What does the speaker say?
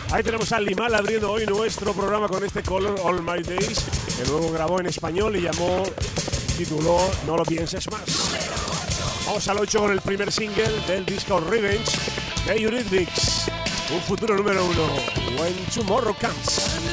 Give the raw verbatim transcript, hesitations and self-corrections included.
Ahí tenemos a Limahl abriendo hoy nuestro programa con este Color All My Days, que luego grabó en español y llamó, tituló No lo pienses más. Vamos al ocho con el primer single del disco Revenge de Eurythmics, un futuro número uno, When Tomorrow Comes.